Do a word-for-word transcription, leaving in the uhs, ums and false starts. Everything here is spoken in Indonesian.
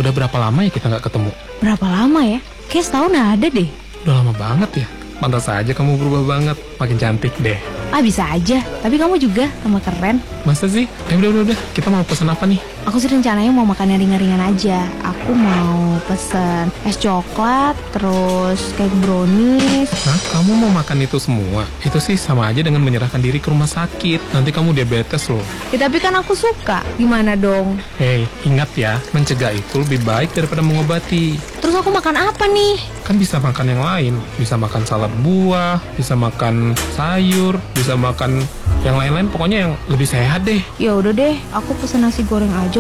Udah berapa lama ya kita nggak ketemu? Berapa lama ya? Kayak setahun ada deh. Udah lama banget ya. Pantas aja kamu berubah banget. Makin cantik deh. Ah bisa aja, tapi kamu juga sama keren. Masa sih? Eh udah udah udah. Kita mau pesen apa nih? Aku sih rencananya mau makan yang ringan-ringan aja. Aku mau pesen es coklat, terus cake brownies. Hah? Kamu mau makan itu semua? Itu sih sama aja dengan menyerahkan diri ke rumah sakit. Nanti kamu diabetes loh. Ya tapi kan aku suka. Gimana dong? Hei, ingat ya, mencegah itu lebih baik daripada mengobati. Terus aku makan apa nih? Kan bisa makan yang lain. Bisa makan salad buah, bisa makan sayur, bisa makan yang lain-lain. Pokoknya yang lebih sehat deh. Ya udah deh, aku pesen nasi goreng aja